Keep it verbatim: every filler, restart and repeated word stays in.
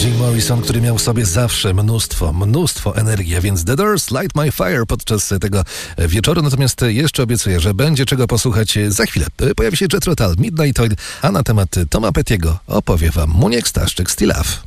Jim Morrison, który miał w sobie zawsze mnóstwo, mnóstwo energii, a więc The Doors, Light My Fire podczas tego wieczoru. Natomiast jeszcze obiecuję, że będzie czego posłuchać za chwilę. Pojawi się Jethro Tull, Midnight Oil, a na temat Toma Pettiego opowie wam Muniek Staszczyk, Still Love.